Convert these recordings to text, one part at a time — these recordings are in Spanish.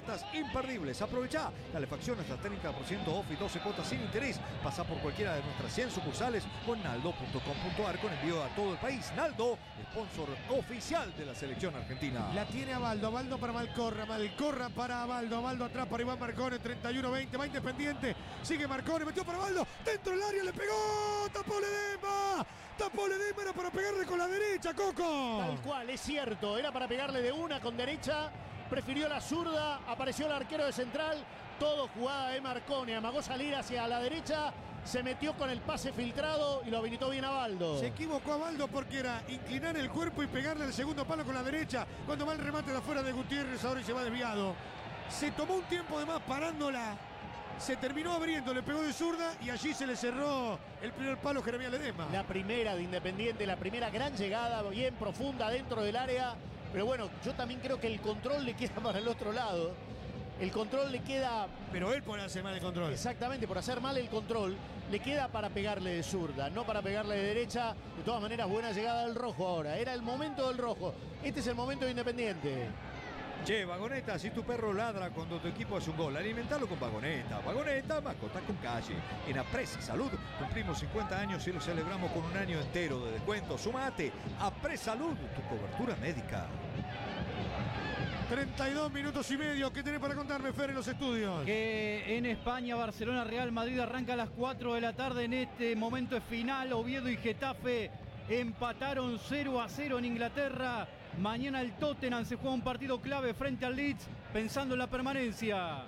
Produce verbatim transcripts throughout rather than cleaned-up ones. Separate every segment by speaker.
Speaker 1: ofertas imperdibles. Aprovechá calefacción hasta treinta por ciento off y doce cuotas sin interés. Pasá por cualquiera de nuestras cien sucursales con naldo punto com punto ar con envío a todo el país. Naldo, sponsor oficial de la selección argentina.
Speaker 2: La tiene Abaldo, Abaldo para Malcorra, Malcorra para Abaldo, Abaldo atrás para Iván Marcone, treinta y uno veinte, va Independiente, sigue Marcone, metió para Abaldo, dentro del área, le pegó, tapó Ledesma, tapó Ledesma, era para pegarle con la derecha, Coco.
Speaker 3: Tal cual, es cierto, era para pegarle de una con derecha, prefirió la zurda, apareció el arquero de central, todo jugada de Marcone, amagó salir hacia la derecha, se metió con el pase filtrado y lo habilitó bien Abaldo.
Speaker 2: Se equivocó Abaldo porque era inclinar el cuerpo y pegarle al segundo palo con la derecha. Cuando va el remate de afuera de Gutiérrez, ahora y se va desviado. Se tomó un tiempo de más parándola. Se terminó abriendo, le pegó de zurda y allí se le cerró el primer palo Jeremías Ledesma.
Speaker 3: La primera de Independiente, la primera gran llegada, bien profunda dentro del área. Pero bueno, yo también creo que el control le queda para el otro lado. El control le queda...
Speaker 2: Pero él por hacer mal el control.
Speaker 3: Exactamente, por hacer mal el control, le queda para pegarle de zurda, no para pegarle de derecha. De todas maneras, buena llegada del rojo ahora. Era el momento del rojo. Este es el momento de Independiente.
Speaker 1: Che, Vagoneta, si tu perro ladra cuando tu equipo hace un gol, alimentalo con Vagoneta. Vagoneta, mascota con calle. En Apres Salud cumplimos cincuenta años y lo celebramos con un año entero de descuento. Sumate a Apres Salud, tu cobertura médica.
Speaker 2: treinta y dos minutos y medio. ¿Qué tenés para contarme, Fer, en los estudios?
Speaker 4: Que en España, Barcelona, Real Madrid arranca a las cuatro de la tarde. En este momento es final. Oviedo y Getafe empataron cero a cero en Inglaterra. Mañana el Tottenham se juega un partido clave frente al Leeds, pensando en la permanencia.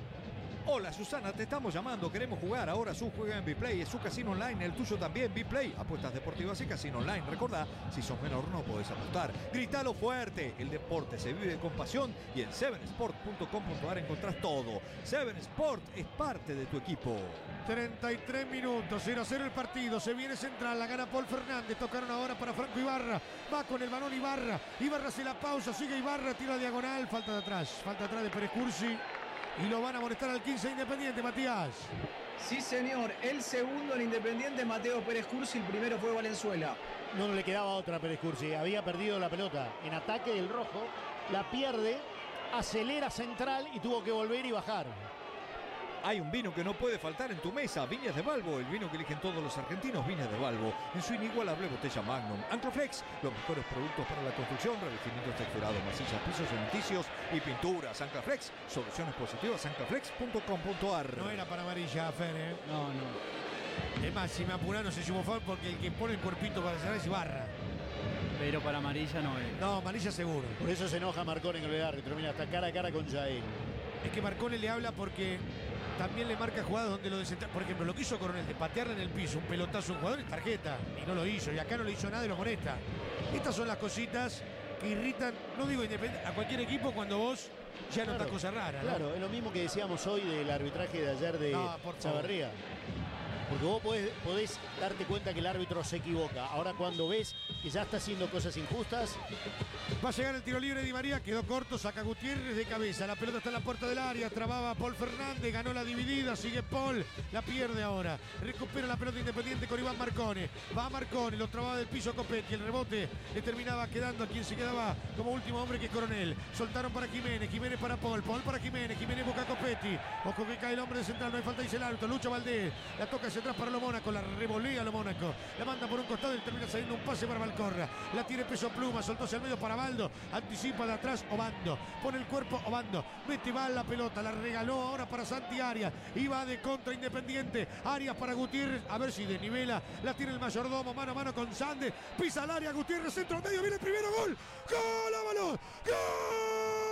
Speaker 1: Hola Susana, te estamos llamando, queremos jugar. Ahora su juega en Bplay, es su casino online, el tuyo también, Bplay. Apuestas deportivas y casino online. Recordá, si sos menor no podés apostar. Gritalo fuerte, el deporte se vive con pasión y en seven sport punto com punto ar encontrás todo. Seven Sport es parte de tu equipo.
Speaker 2: treinta y tres minutos, cero a cero el partido. Se viene central, la gana Paul Fernández. Tocaron ahora para Franco Ibarra. Va con el balón Ibarra. Ibarra hace la pausa, sigue Ibarra, tira diagonal. Falta de atrás, falta de atrás de Pérez Cursi. Y lo van a molestar al quince Independiente, Matías.
Speaker 5: Sí, señor. El segundo en Independiente, Mateo Pérez Cursi. El primero fue Valenzuela.
Speaker 3: No le quedaba otra a Pérez Cursi. Había perdido la pelota en ataque el rojo. La pierde, acelera central y tuvo que volver y bajar.
Speaker 1: Hay un vino que no puede faltar en tu mesa, Viñas de Balbo, el vino que eligen todos los argentinos, Viñas de Balbo, en su inigualable botella Magnum. Ancloflex, los mejores productos para la construcción, revestimientos texturados, masillas, pisos cementicios y pinturas. Ancloflex, soluciones positivas, ancloflex punto com punto ar.
Speaker 2: No era para amarilla, Fer, ¿eh?
Speaker 4: No, no.
Speaker 2: Es más, si me apuran no sé si hubo foul porque el que pone el cuerpito para cerrar es Ibarra.
Speaker 4: Pero para amarilla no es.
Speaker 2: No, amarilla seguro.
Speaker 3: Por eso se enoja Marcone con el árbitro. Mira, está cara a cara con Jair.
Speaker 2: Es que Marcone le habla porque también le marca jugadas donde lo descentra. Por ejemplo, lo que hizo Coronel de patearle en el piso un pelotazo a un jugador es tarjeta. Y no lo hizo. Y acá no le hizo nada y lo molesta. Estas son las cositas que irritan, no digo independiente, a cualquier equipo cuando vos ya
Speaker 3: Claro,
Speaker 2: notas cosas raras, ¿no?
Speaker 3: Claro, es lo mismo que decíamos hoy del arbitraje de ayer de
Speaker 2: No, por favor.
Speaker 3: Chavarría. Porque vos podés, podés darte cuenta que el árbitro se equivoca. Ahora cuando ves que ya está haciendo cosas injustas...
Speaker 2: Va a llegar el tiro libre de Di María, quedó corto, saca Gutiérrez de cabeza, la pelota está en la puerta del área, trababa Paul Fernández, ganó la dividida, sigue Paul, la pierde ahora, recupera la pelota Independiente con Iván Marcone, va Marcone, lo trababa del piso Copetti, el rebote le terminaba quedando a quien se quedaba como último hombre que es Coronel, soltaron para Jiménez, Jiménez para Paul, Paul para Jiménez, Jiménez busca a Copetti, ojo que cae el hombre de central, no hay falta, dice el árbitro, Lucho Valdés, la toca hacia atrás para lo Mónaco, la revolea lo Mónaco, la manda por un costado y termina saliendo un pase para Malcorra, la tiene Peso Pluma, soltó hacia el medio para Baldo, anticipa de atrás Obando, pone el cuerpo Obando, mete mal la pelota, la regaló ahora para Santi Arias, y va de contra Independiente, Arias para Gutiérrez, a ver si desnivela, la tiene el mayordomo, mano a mano con Sande, pisa al área Gutiérrez, centro al medio, viene el primero, gol, gol, Ábalos, gol.